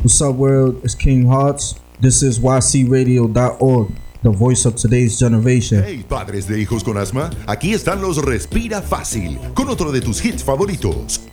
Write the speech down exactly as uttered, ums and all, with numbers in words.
What's up, world? It's King Hearts. This is Y C radio dot org, the voice of today's generation. Hey, padres de hijos con asma, aquí están los Respira Fácil, con otro de tus hits favoritos.